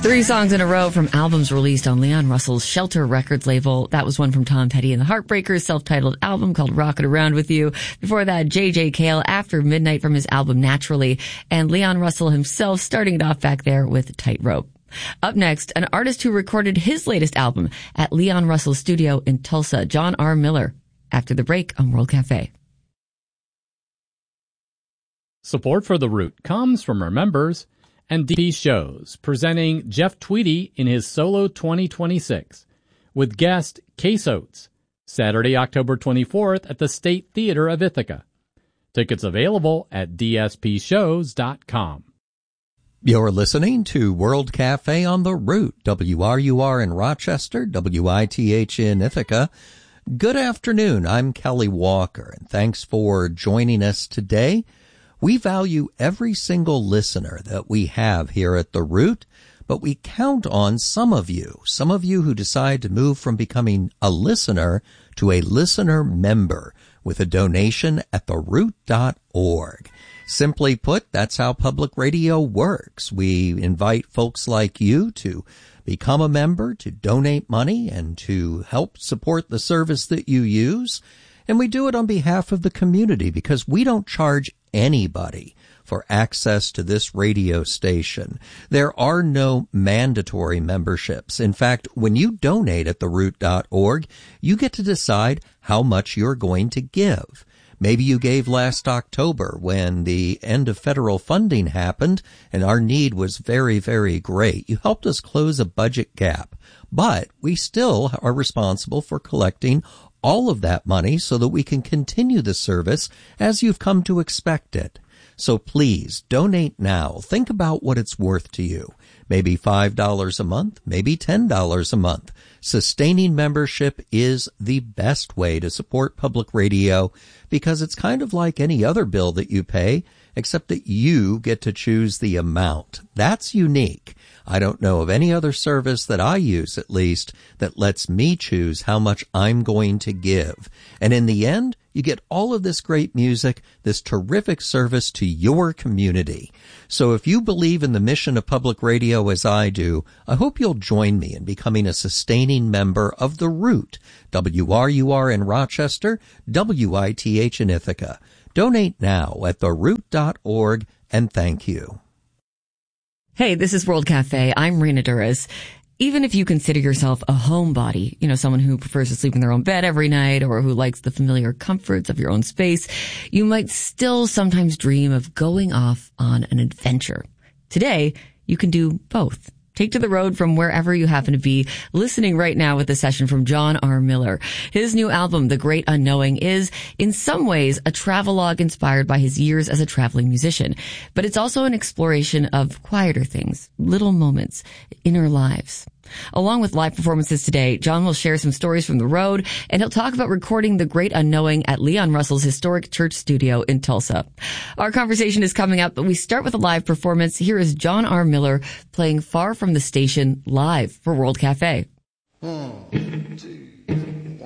3 songs in a row from albums released on Leon Russell's Shelter Records label. That was one from Tom Petty and the Heartbreakers' self-titled album called Rockin' Around With You. Before that, J.J. Cale, After Midnight from his album Naturally, and Leon Russell himself starting it off back there with Tightrope. Up next, an artist who recorded his latest album at Leon Russell's studio in Tulsa, John R. Miller. After the break on World Cafe. Support for The Root comes from our members and DP Shows, presenting Jeff Tweedy in his Solo 2026 with guest Case Oates, Saturday, October 24th at the State Theater of Ithaca. Tickets available at dspshows.com. You're listening to World Cafe on The Root, WRUR in Rochester, WITH in Ithaca. Good afternoon, I'm Kelly Walker, and thanks for joining us today. We value every single listener that we have here at The Root, but we count on some of you who decide to move from becoming a listener to a listener member with a donation at theroot.org. Simply put, that's how public radio works. We invite folks like you to become a member, to donate money, and to help support the service that you use. And we do it on behalf of the community because we don't charge anybody for access to this radio station. There are no mandatory memberships. In fact, when you donate at theroot.org, you get to decide how much you're going to give. Maybe you gave last October when the end of federal funding happened and our need was very, very great. You helped us close a budget gap, but we still are responsible for collecting all of that money so that we can continue the service as you've come to expect it. So please donate now. Think about what it's worth to you. Maybe $5 a month, maybe $10 a month. Sustaining membership is the best way to support public radio because it's kind of like any other bill that you pay, except that you get to choose the amount. That's unique. I don't know of any other service that I use, at least, that lets me choose how much I'm going to give. And in the end, you get all of this great music, this terrific service to your community. So if you believe in the mission of public radio as I do, I hope you'll join me in becoming a sustaining member of The Root, WRUR in Rochester, WITH in Ithaca. Donate now at theroot.org, and thank you. Hey, this is World Cafe. I'm Rena Duras. Even if you consider yourself a homebody, someone who prefers to sleep in their own bed every night or who likes the familiar comforts of your own space, you might still sometimes dream of going off on an adventure. Today, you can do both. Take to the road from wherever you happen to be, listening right now with a session from John R. Miller. His new album, The Great Unknowing, is in some ways a travelogue inspired by his years as a traveling musician. But it's also an exploration of quieter things, little moments, inner lives. Along with live performances today, John will share some stories from the road, and he'll talk about recording The Great Unknowing at Leon Russell's historic church studio in Tulsa. Our conversation is coming up, but we start with a live performance. Here is John R. Miller playing Far From the Station live for World Cafe. 1, 2, 3.